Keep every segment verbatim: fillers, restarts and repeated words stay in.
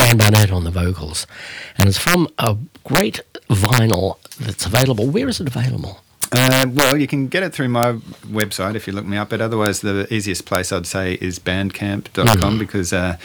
Dan Barnett on the vocals. And it's from a great vinyl that's available. Where is it available? Uh, well, you can get it through my website if you look me up, but otherwise the easiest place I'd say is bandcamp dot com mm. because uh,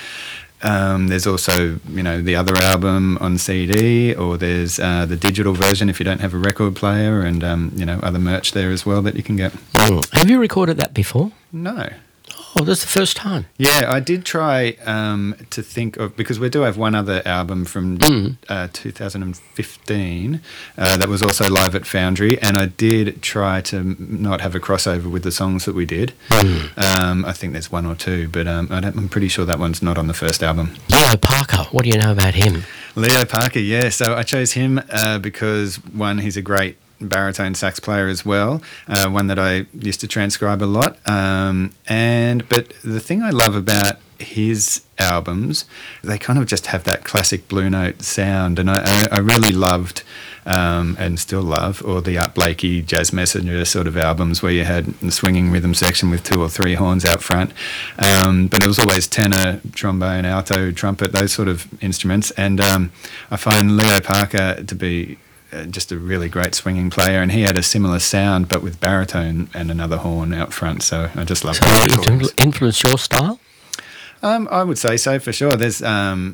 um, there's also, you know, the other album on C D, or there's uh, the digital version if you don't have a record player, and, um, you know, other merch there as well that you can get. Mm. Have you recorded that before? No. Oh, that's the first time. Yeah, I did try um, to think of, because we do have one other album from mm. uh, two thousand fifteen uh, that was also live at Foundry, and I did try to not have a crossover with the songs that we did. Mm. Um, I think there's one or two, but um, I don't, I'm pretty sure that one's not on the first album. Leo Parker, what do you know about him? Leo Parker, yeah. So I chose him uh, because, one, he's a great baritone sax player as well, uh, one that I used to transcribe a lot. Um, and but the thing I love about his albums, they kind of just have that classic Blue Note sound, and I, I, I really loved um, and still love all the Art Blakey, Jazz Messenger sort of albums where you had the swinging rhythm section with two or three horns out front, um, but it was always tenor, trombone, alto, trumpet, those sort of instruments. And um, I find Leo Parker to be Uh, just a really great swinging player, and he had a similar sound but with baritone and another horn out front, so I just love so that. So it influenced your style? Um, I would say so, for sure. There's um,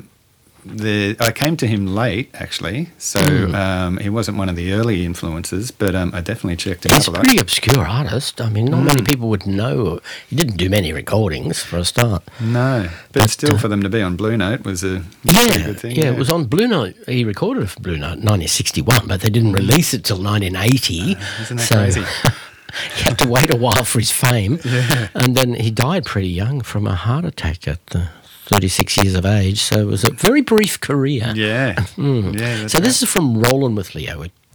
the I came to him late, actually, so mm. um, he wasn't one of the early influences, but um, I definitely checked him out. He's a pretty obscure artist. I mean, not mm. many people would know. He didn't do many recordings for a start. No, but, but still, uh, for them to be on Blue Note was a, yeah, a good thing. Yeah, yeah, it was on Blue Note. He recorded it for Blue Note in nineteen sixty-one, but they didn't release it till nineteen eighty. Uh, isn't that so crazy? He had to wait a while for his fame. Yeah. And then he died pretty young from a heart attack at the thirty-six years of age, so it was a very brief career. Yeah. Mm. yeah so this right. is from Rollin' with Leo. It